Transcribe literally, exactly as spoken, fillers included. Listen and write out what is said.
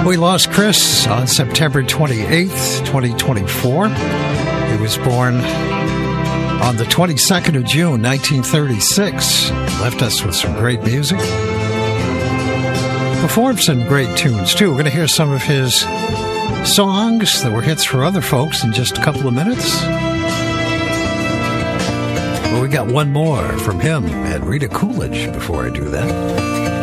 We lost Chris on September twenty-eighth, twenty twenty-four. He was born on the twenty-second of June, nineteen thirty-six. Left us with some great music. Performed some great tunes, too. We're going to hear some of his songs that were hits for other folks in just a couple of minutes. Well, we got one more from him and Rita Coolidge before I do that.